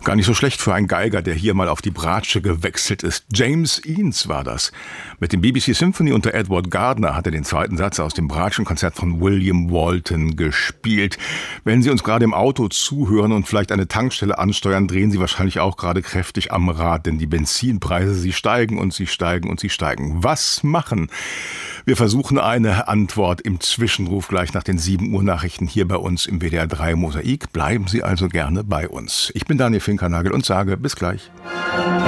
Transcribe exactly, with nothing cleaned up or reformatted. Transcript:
Gar nicht so schlecht für einen Geiger, der hier mal auf die Bratsche gewechselt ist. James Eanes war das. Mit dem B B C Symphony unter Edward Gardner hat er den zweiten Satz aus dem Bratschenkonzert von William Walton gespielt. Wenn Sie uns gerade im Auto zuhören und vielleicht eine Tankstelle ansteuern, drehen Sie wahrscheinlich auch gerade kräftig am Rad, denn die Benzinpreise, sie steigen und sie steigen und sie steigen. Was machen? Wir versuchen eine Antwort im Zwischenruf gleich nach den sieben Uhr Nachrichten hier bei uns im W D R drei Mosaik. Bleiben Sie also gerne bei uns. Ich bin Daniel Finkernagel und sage bis gleich.